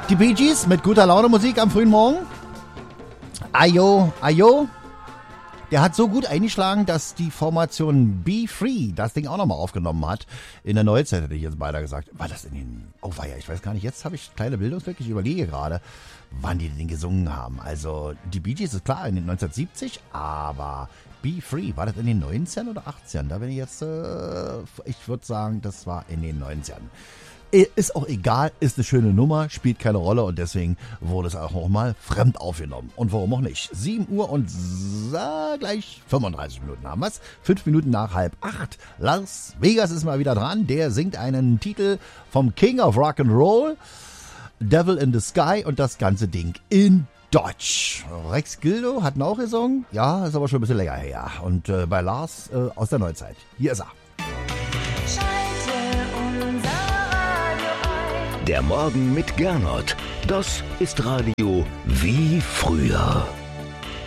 Die Bee Gees mit guter Laune Musik am frühen Morgen. Ayo, Ayo. Der hat so gut eingeschlagen, dass die Formation Be Free das Ding auch nochmal aufgenommen hat. In der Neuzeit hätte ich jetzt beinahe gesagt. War das in den... Oh weia, ich weiß gar nicht. Jetzt habe ich kleine Bildungslücke. Ich überlege gerade, wann die den gesungen haben. Also die Bee Gees ist klar in den 1970, aber Be Free, war das in den 19 oder 18? Da bin ich jetzt... ich würde sagen, das war in den 19ern. Ist auch egal, ist eine schöne Nummer, spielt keine Rolle und deswegen wurde es auch noch mal fremd aufgenommen. Und warum auch nicht? 7 Uhr und gleich 35 Minuten haben wir's. 5 Minuten nach 7:30. Las Vegas ist mal wieder dran. Der singt einen Titel vom King of Rock'n'Roll, Devil in the Sky und das ganze Ding in Deutsch. Rex Gildo hat ihn auch gesungen. Ja, ist aber schon ein bisschen länger her. Und bei Lars aus der Neuzeit. Hier ist er. Der Morgen mit Gernot. Das ist Radio wie früher.